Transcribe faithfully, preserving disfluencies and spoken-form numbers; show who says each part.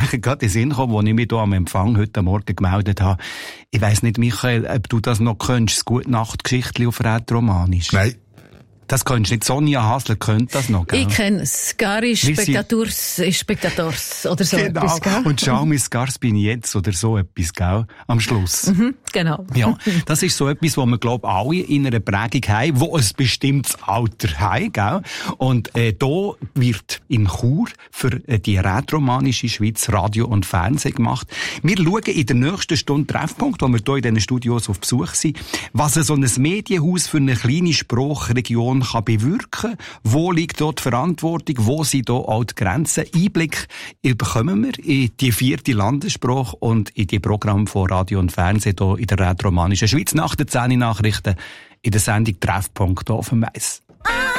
Speaker 1: eigentlich gerade in den Sinn gekommen, als ich mich hier am Empfang heute Morgen gemeldet habe. Ich weiss nicht, Michael, ob du das noch kennst, das Gute-Nacht-Geschichtli auf Rätoromanisch.
Speaker 2: Nein.
Speaker 1: Das kennst du nicht. Sonja Hasler kennt das noch, gell?
Speaker 3: Ich kenne es. Gari Spectators, Spectators oder so
Speaker 1: genau.
Speaker 3: etwas, gell?
Speaker 1: Und schau mir Scars bin ich jetzt oder so etwas, gell? Am Schluss.
Speaker 3: Mhm, genau.
Speaker 1: Ja, das ist so etwas, wo wir, glaube ich, alle in einer Prägung haben, wo ein bestimmtes Alter haben, gell? Und äh, da wird in Chur für äh, die rätoromanische Schweiz Radio und Fernsehen gemacht. Wir schauen in der nächsten Stunde Treffpunkt, wo wir hier in diesen Studios auf Besuch sind, was so ein Medienhaus für eine kleine Sprachregion kann bewirken. Wo liegt dort die Verantwortung? Wo sind da auch die Grenzen? Einblick bekommen wir in die vierte Landessprache und in die Programme von Radio und Fernsehen hier in der rätoromanischen Schweiz nach den zehn Nachrichten in der Sendung Treffpunkt auf dem Weiss.